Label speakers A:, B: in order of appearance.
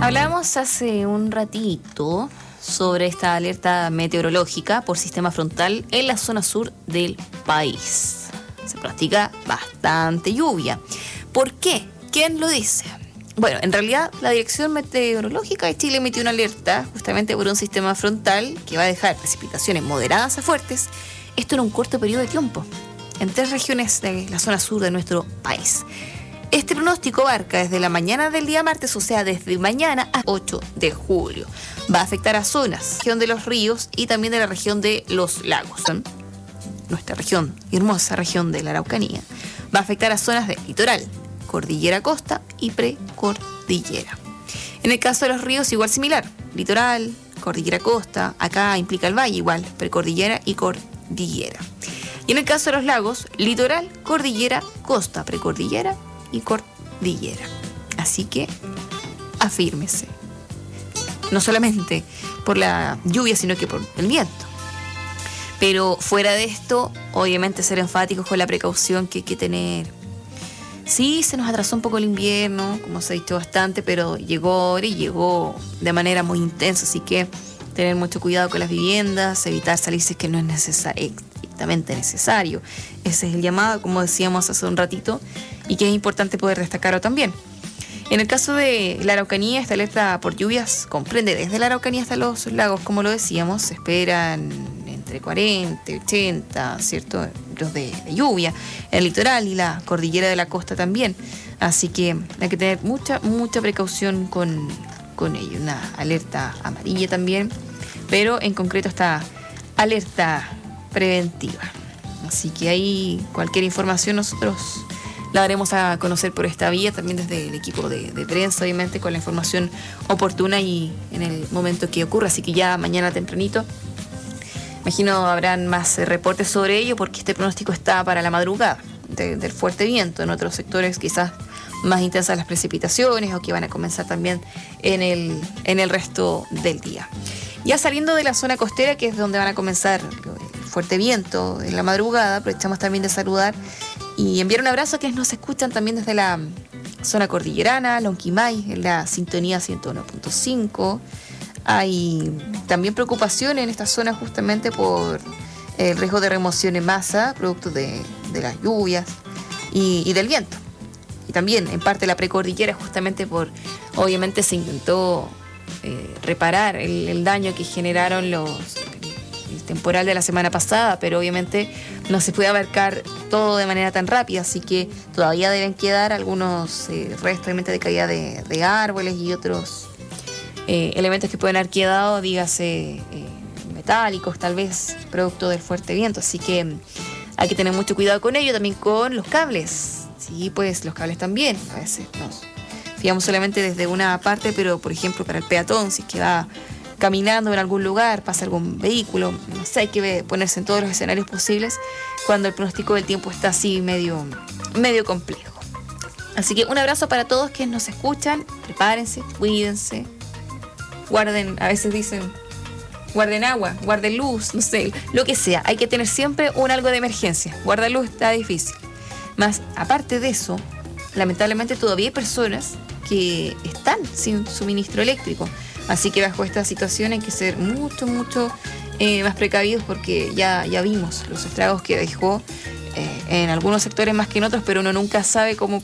A: Hablamos hace un ratito sobre esta alerta meteorológica por sistema frontal en la zona sur del país. Se pronostica bastante lluvia. ¿Por qué? ¿Quién lo dice? Bueno, en realidad la Dirección Meteorológica de Chile emitió una alerta justamente por un sistema frontal que va a dejar precipitaciones moderadas a fuertes, esto en un corto periodo de tiempo, en 3 regiones de la zona sur de nuestro país. Este pronóstico abarca desde la mañana del día martes, o sea, desde mañana a 8 de julio. Va a afectar a zonas, región de los ríos y también de la región de los lagos. Nuestra región, hermosa región de la Araucanía, va a afectar a zonas del litoral, cordillera costa y precordillera. En el caso de los ríos, igual similar, litoral, cordillera costa, acá implica el valle igual, precordillera y cordillera. Y en el caso de los lagos, litoral, cordillera, costa, precordillera y cordillera. Así que afírmese. No solamente por la lluvia, sino que por el viento. Pero fuera de esto, obviamente ser enfáticos con la precaución que hay que tener. Sí, se nos atrasó un poco el invierno, como se ha dicho bastante, pero llegó ahora y llegó de manera muy intensa. Así que tener mucho cuidado con las viviendas, evitar salir si es que no es estrictamente necesario. Ese es el llamado, como decíamos hace un ratito, y que es importante poder destacarlo también. En el caso de la Araucanía, esta alerta por lluvias comprende desde la Araucanía hasta los lagos, como lo decíamos, se esperan entre 40 y 80, ¿cierto?, los de lluvia, en el litoral y la cordillera de la costa también. Así que hay que tener mucha precaución con ello. Una alerta amarilla también, pero en concreto esta alerta preventiva. Así que ahí cualquier información nosotros la daremos a conocer por esta vía, también desde el equipo de prensa, obviamente, con la información oportuna y en el momento que ocurra. Así que ya mañana tempranito, imagino habrán más reportes sobre ello, porque este pronóstico está para la madrugada del fuerte viento. En otros sectores quizás más intensas las precipitaciones, o que van a comenzar también en el resto del día. Ya saliendo de la zona costera, que es donde van a comenzar el fuerte viento en la madrugada, aprovechamos también de saludar y enviar un abrazo a quienes nos escuchan también desde la zona cordillerana, Lonquimay, en la sintonía 101.5. Hay también preocupación en esta zona justamente por el riesgo de remoción en masa, producto de las lluvias y del viento. Y también en parte la precordillera, justamente obviamente se intentó reparar el daño que generaron el temporal de la semana pasada, pero obviamente no se puede abarcar todo de manera tan rápida, así que todavía deben quedar algunos restos obviamente de caída de árboles y otros elementos que pueden haber quedado, dígase metálicos tal vez, producto del fuerte viento. Así que hay que tener mucho cuidado con ello, también con los cables. Sí, pues los cables también, a veces nos fiamos solamente desde una parte, pero por ejemplo para el peatón, si es que va caminando en algún lugar, pasa algún vehículo, no sé, hay que ponerse en todos los escenarios posibles cuando el pronóstico del tiempo está así medio complejo. Así que un abrazo para todos quienes nos escuchan, prepárense, cuídense, guarden, a veces dicen, guarden agua, guarden luz, no sé, lo que sea, hay que tener siempre algo de emergencia. Guardar luz está difícil. Más, aparte de eso, lamentablemente todavía hay personas que están sin suministro eléctrico. Así que bajo esta situación hay que ser mucho más precavidos, porque ya vimos los estragos que dejó en algunos sectores más que en otros, pero uno nunca sabe cómo